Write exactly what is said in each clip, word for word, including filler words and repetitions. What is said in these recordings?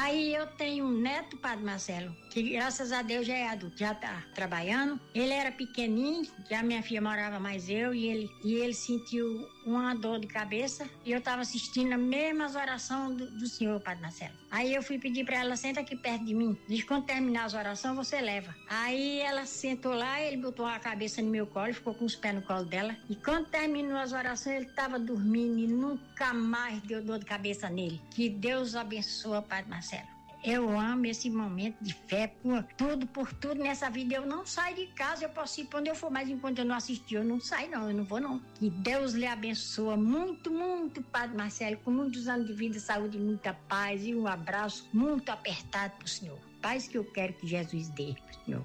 Aí eu tenho um neto, Padre Marcelo, que graças a Deus já é adulto, já tá trabalhando. Ele era pequenininho, já minha filha morava mais eu, e ele, e ele sentiu uma dor de cabeça, e eu tava assistindo as mesmas orações do, do senhor, Padre Marcelo. Aí eu fui pedir pra ela, senta aqui perto de mim, diz quando terminar as orações você leva. Aí ela sentou lá, ele botou a cabeça no meu colo, ficou com os pés no colo dela, e quando terminou as orações ele tava dormindo e nunca mais deu dor de cabeça nele. Que Deus abençoe, Padre Marcelo. Eu amo esse momento de fé, por tudo, por tudo nessa vida. Eu não saio de casa, eu posso ir pra onde eu for, mas enquanto eu não assistir, eu não saio não, eu não vou não. Que Deus lhe abençoe muito, muito, Padre Marcelo, com muitos anos de vida, saúde, muita paz e um abraço muito apertado pro senhor. Paz que eu quero que Jesus dê pro senhor.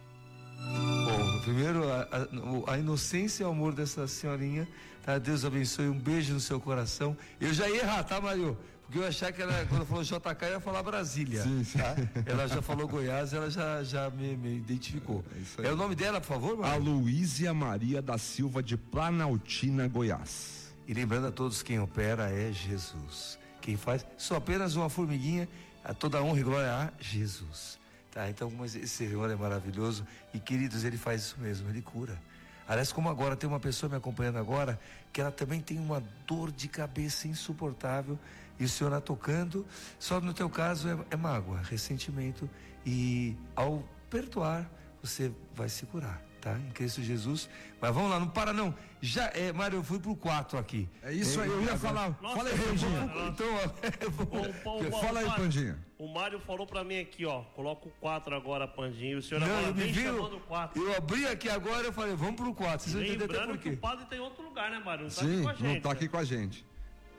Bom, primeiro a, a, a inocência e o amor dessa senhorinha, tá? Deus abençoe, um beijo no seu coração. Eu já ia errar, tá, Mário? Porque eu achava que ela, quando falou J K, ia falar Brasília. Sim, sim. Tá? Ela já falou Goiás, ela já, já me, me identificou. É, é o nome dela, por favor, Mário? Aloísia Maria da Silva, de Planaltina, Goiás. E lembrando a todos, quem opera é Jesus. Quem faz, sou apenas uma formiguinha, a toda honra e glória a Jesus. Tá, então, mas esse Senhor é maravilhoso e, queridos, ele faz isso mesmo, ele cura. Aliás, como agora tem uma pessoa me acompanhando agora, que ela também tem uma dor de cabeça insuportável, e o Senhor está tocando, só no teu caso é, é mágoa, ressentimento, e ao perdoar, você vai se curar, tá? Em Cristo Jesus. Mas vamos lá, não para não. Já, é, Mário, eu fui pro quatro aqui. É isso aí, eu ia falar. Nossa, fala aí, Pandinha. Então, eu vou... o, o, o, fala aí, Pandinha. O Mário falou pra mim aqui, ó, coloca o quatro agora, Pandinha, o senhor não, agora me vem viu, chamando o quatro. Eu abri aqui agora, eu falei, vamos pro quatro, vocês vão entender até por quê. Que o padre tem outro lugar, né, Mário? Não tá Sim, aqui com a gente, não tá né? aqui com a gente.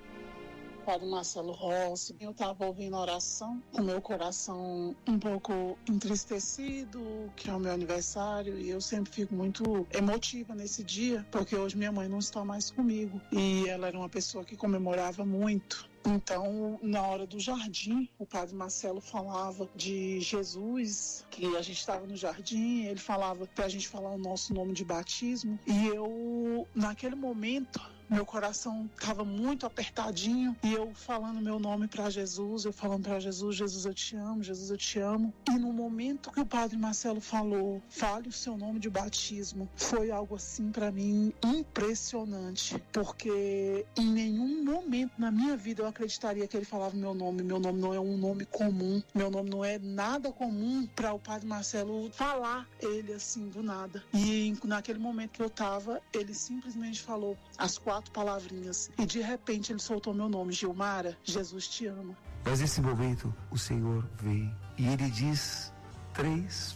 Padre Marcelo Rossi, eu estava ouvindo a oração, o meu coração um pouco entristecido, que é o meu aniversário, e eu sempre fico muito emotiva nesse dia, porque hoje minha mãe não está mais comigo, e ela era uma pessoa que comemorava muito. Então, na hora do jardim, o Padre Marcelo falava de Jesus, que a gente estava no jardim, ele falava pra gente falar o nosso nome de batismo, e eu, naquele momento, meu coração estava muito apertadinho, e eu falando meu nome para Jesus, eu falando para Jesus, Jesus eu te amo, Jesus eu te amo. E no momento que o Padre Marcelo falou, fale o seu nome de batismo, foi algo assim para mim impressionante, porque em nenhum momento na minha vida eu acreditaria que ele falava meu nome. Meu nome não é um nome comum, meu nome não é nada comum para o Padre Marcelo falar ele assim do nada. E naquele momento que eu tava, ele simplesmente falou as quatro palavrinhas, e de repente ele soltou meu nome, Gilmara, Jesus te ama. Mas nesse momento o Senhor vem e ele diz três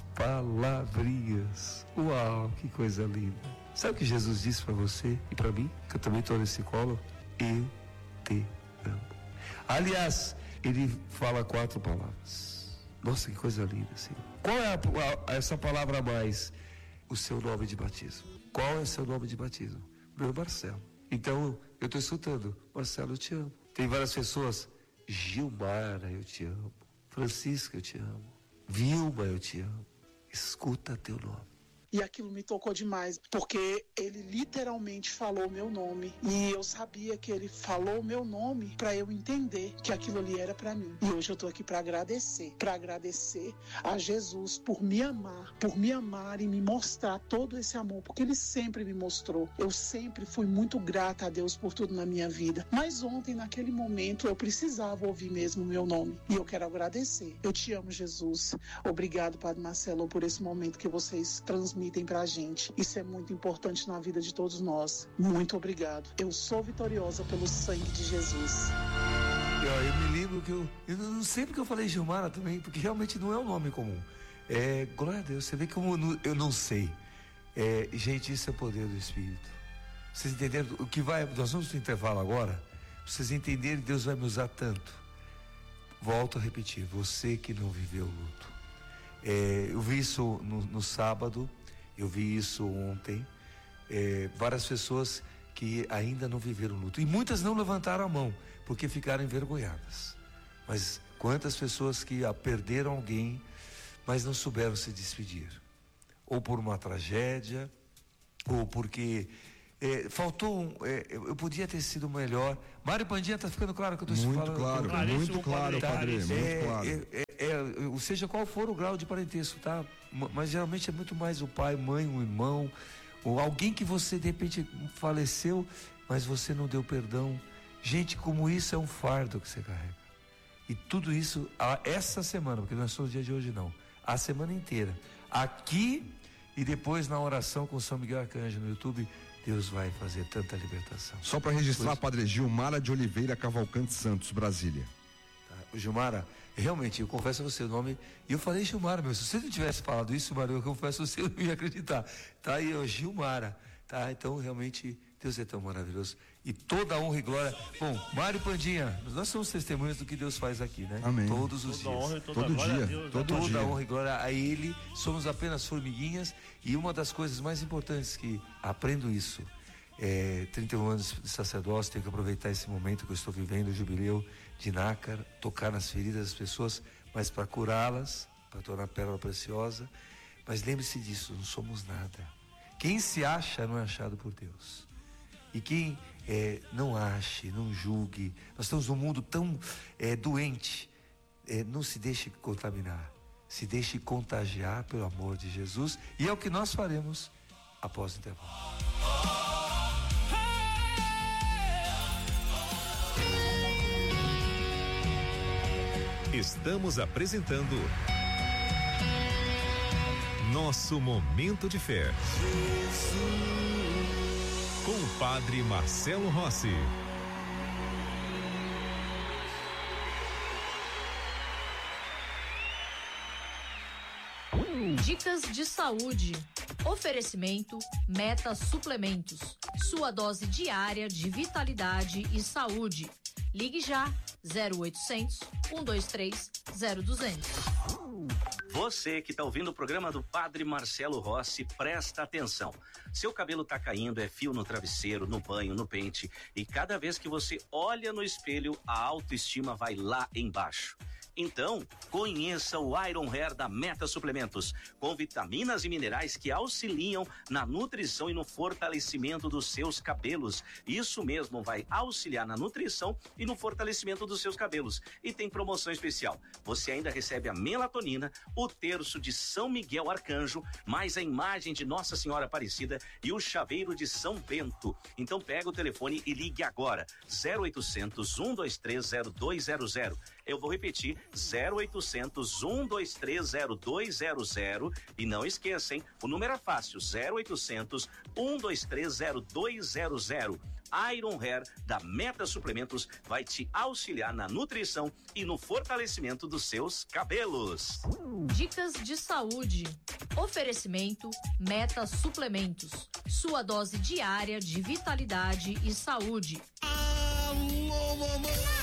palavrinhas. Uau, que coisa linda. Sabe o que Jesus disse para você e para mim, que eu também estou nesse colo? Eu te amo. Aliás, ele fala quatro palavras. Nossa, que coisa linda, Senhor. Qual é a, a, essa palavra a mais? O seu nome de batismo. Qual é o seu nome de batismo? Meu Marcelo. Então, eu estou escutando, Marcelo, eu te amo. Tem várias pessoas, Gilmara, eu te amo. Francisca, eu te amo. Vilma, eu te amo. Escuta teu nome. E aquilo me tocou demais, porque ele literalmente falou meu nome, e eu sabia que ele falou meu nome para eu entender que aquilo ali era para mim. E hoje eu tô aqui para agradecer, para agradecer a Jesus por me amar, por me amar e me mostrar todo esse amor, porque ele sempre me mostrou. Eu sempre fui muito grata a Deus por tudo na minha vida, mas ontem, naquele momento, eu precisava ouvir mesmo o meu nome, e eu quero agradecer. Eu te amo, Jesus. Obrigado, Padre Marcelo, por esse momento que vocês transmitem pra gente. Isso é muito importante na vida de todos nós. Muito obrigado. Eu sou vitoriosa pelo sangue de Jesus. Eu, eu me lembro que eu, eu não sei porque eu falei Gilmara também, porque realmente não é um nome comum. É, glória a Deus, você vê como eu não sei. É, gente, isso é o poder do Espírito. Vocês entenderam o que vai? Nós vamos no intervalo agora. Pra vocês entenderem, Deus vai me usar tanto. Volto a repetir, você que não viveu o luto. É, eu vi isso no, no sábado. Eu vi isso ontem, é, várias pessoas que ainda não viveram luto, e muitas não levantaram a mão, porque ficaram envergonhadas. Mas quantas pessoas que ah, perderam alguém, mas não souberam se despedir, ou por uma tragédia, ou porque é, faltou um, é, eu podia ter sido melhor. Mário Pandinha, tá ficando claro o que eu estou falando? Muito claro, muito claro, padre, muito é, claro. É, é, ou seja qual for o grau de parentesco, tá? Mas geralmente é muito mais o pai, mãe, um irmão, ou alguém que você de repente faleceu, mas você não deu perdão. Gente, como isso é um fardo que você carrega. E tudo isso, essa semana, porque não é só o dia de hoje não, a semana inteira, aqui e depois na oração com São Miguel Arcanjo no YouTube, Deus vai fazer tanta libertação. Só para registrar, pois... Padre Gilmara de Oliveira Cavalcante Santos, Brasília. Tá. O Gilmara, realmente, eu confesso a você o nome, e eu falei Gilmara, meu, se você não tivesse falado isso, Mário, eu confesso a você, eu não ia acreditar. Tá aí, o Gilmara, tá? Então, realmente, Deus é tão maravilhoso. E toda a honra e glória. Bom, Mário Pandinha, nós somos testemunhas do que Deus faz aqui, né? Amém. Todos os toda dias. Honra, toda todo glória dia. A Deus, todo toda dia. a honra e glória a Ele. Somos apenas formiguinhas. E uma das coisas mais importantes que aprendo isso, é, trinta e um anos de sacerdócio, tenho que aproveitar esse momento que eu estou vivendo, o jubileu de Nácar, tocar nas feridas das pessoas, mas para curá-las, para tornar a pérola preciosa. Mas lembre-se disso, não somos nada. Quem se acha não é achado por Deus. E quem é, não ache, não julgue, nós estamos num mundo tão é, doente, é, não se deixe contaminar, se deixe contagiar pelo amor de Jesus, e é o que nós faremos após o intervalo. Estamos apresentando Nosso Momento de Fé. Com o Padre Marcelo Rossi. Dicas de saúde. Oferecimento Meta Suplementos. Sua dose diária de vitalidade e saúde. Ligue já zero oitocentos, um dois três, zero duzentos. Você que está ouvindo o programa do Padre Marcelo Rossi, presta atenção. Seu cabelo está caindo, é fio no travesseiro, no banho, no pente, e cada vez que você olha no espelho, a autoestima vai lá embaixo. Então, conheça o Iron Hair da Meta Suplementos, com vitaminas e minerais que auxiliam na nutrição e no fortalecimento dos seus cabelos. Isso mesmo, vai auxiliar na nutrição e no fortalecimento dos seus cabelos. E tem promoção especial. Você ainda recebe a melatonina, o terço de São Miguel Arcanjo, mais a imagem de Nossa Senhora Aparecida e o chaveiro de São Bento. Então pega o telefone e ligue agora, zero oitocentos, um dois três, zero dois zero zero. Eu vou repetir, zero oitocentos, um dois três, zero dois zero zero. E não esqueça, hein? O número é fácil, zero oitocentos, um dois três, zero dois zero zero. Iron Hair da Meta Suplementos vai te auxiliar na nutrição e no fortalecimento dos seus cabelos. Dicas de saúde. Oferecimento Meta Suplementos. Sua dose diária de vitalidade e saúde. Alô, mamãe!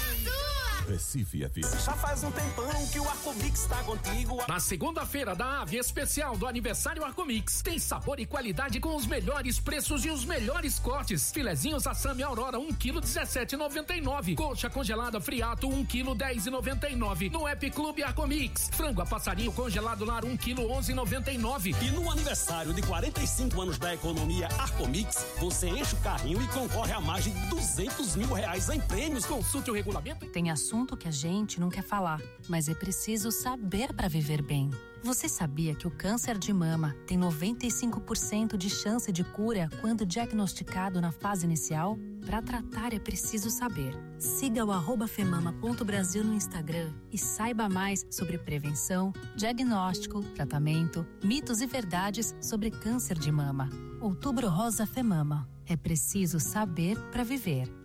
Recife F M. Já faz um tempão que o Arcomix tá contigo. Na segunda-feira da Ave especial do aniversário Arcomix, tem sabor e qualidade com os melhores preços e os melhores cortes. Filezinhos Assami Aurora, um quilo dezessete e noventa e nove. Coxa congelada Friato, um quilo dez e noventa e nove. No App Clube Arcomix. Frango a passarinho congelado Lar, um quilo onze e noventa e nove. E no aniversário de quarenta e cinco anos da economia Arcomix, você enche o carrinho e concorre a mais de duzentos mil reais em prêmios. Consulte o regulamento. Tem assunto que a gente não quer falar, mas é preciso saber para viver bem. Você sabia que o câncer de mama tem noventa e cinco por cento de chance de cura quando diagnosticado na fase inicial? Para tratar é preciso saber. Siga o arroba femama ponto brasil no Instagram e saiba mais sobre prevenção, diagnóstico, tratamento, mitos e verdades sobre câncer de mama. Outubro Rosa Femama. É preciso saber para viver.